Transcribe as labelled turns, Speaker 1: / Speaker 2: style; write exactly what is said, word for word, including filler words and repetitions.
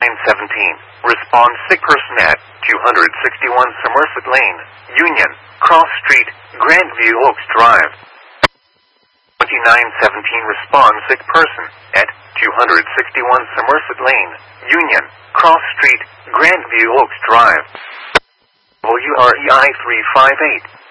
Speaker 1: nine seventeen. Respond sick person at two sixty-one Somerset Lane, Union, Cross Street, Grandview Oaks Drive. twenty-nine seventeen. Respond sick person at two sixty-one Somerset Lane, Union, Cross Street, Grandview Oaks Drive. W R E I three five eight.